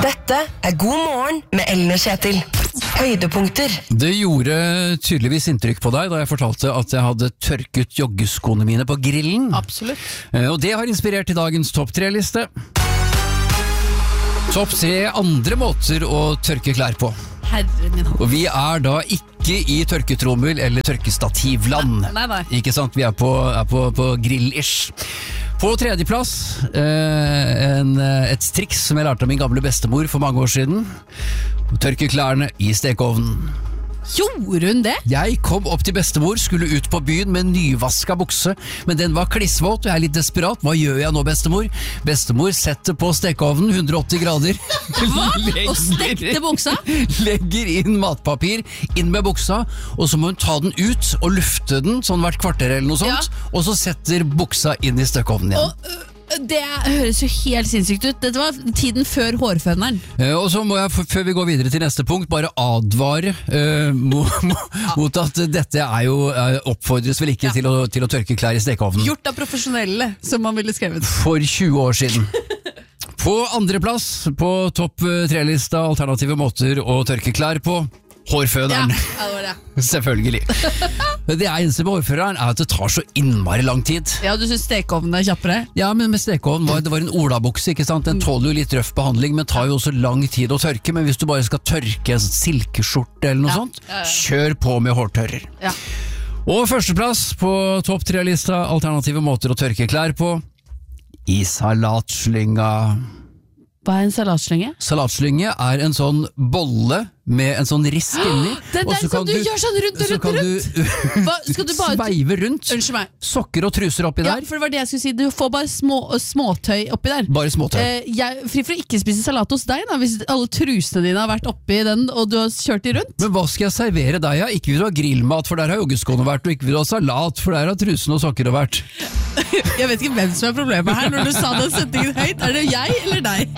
Dette God morgen med Ellen og Kjetil. Høydepunkter. Det gjorde tydeligvis inntrykk på deg da jeg fortalte at jeg hadde tørket joggeskoene mine på grillen. Absolutt. Og det har inspirert til dagens topp 3-liste. Topp 3 andre måter å tørke klær på. Herre min hånd. Og vi er da ikke i tørketrommel eller tørkestativland. Nei. Ikke sant? Vi er på grill-ish. På tredjeplass, et triks som jeg lærte av min gamle bestemor for mange år siden. Tørke klærne i stekeovnen. Gjorde hun det? Jeg kom opp til bestemor, skulle ut på byen med en nyvaska bukse, men den var klissvåt, og jeg er litt desperat. Hva gjør jeg nå, bestemor? Bestemor setter på stekeovnen, 180 grader. Hva? Og stekte buksa? Legger inn matpapir, inn med buksa, og så må hun ta den ut og lufte den, sånn hvert kvarter eller noe sånt, og så setter buksa inn i stekeovnen igjen. Det høres jo helt sinnssykt ut. Dette var tiden før hårføneren. Og så må jeg, før vi går videre til neste punkt, bare advare mot at dette er jo oppfordres vel ikke til å tørke klær i stekeovnen. Gjort av profesjonelle, som man ville skrevet. For 20 år siden. På andreplass på topp 3-lista alternative måter å tørke klær på. Hårføneren. Ja, det var det. Selvfølgelig. Det eneste med hårføneren er at det tar så innmari lang tid. Ja, du synes stekeovnen er kjappere? Ja, men med stekeovnen det var en olabukse, ikke sant? Den tåler jo litt røff behandling, men tar jo også lang tid å tørke. Men hvis du bare skal tørke en silkeskjorte eller noe sånt, kjør på med hårtørrer. Ja. Og førsteplass på topp 3-lista alternative måter å tørke klær på. I salatslynga. Hva er en salatslynge? Salatslynge er en sånn bolle med en sånn risk inni. Det er den som du gjør sånn rundt. Så kan du sveive rundt. Unnskyld meg. Sokker og truser oppi der. Ja, for det var det jeg skulle si. Du får bare småtøy oppi der. Bare småtøy. Fri for å ikke spise salat hos deg da, hvis alle trusene dine har vært oppi den, og du har kjørt de rundt. Men hva skal jeg servere deg? Ja? Ikke vil du ha grillmat, for der har joggeskoene vært, og ikke vil du ha salat, for der har trusene og sokker vært. Jeg vet ikke hvem som er problemet her når du sa den setningen høyt. Er det jeg eller deg?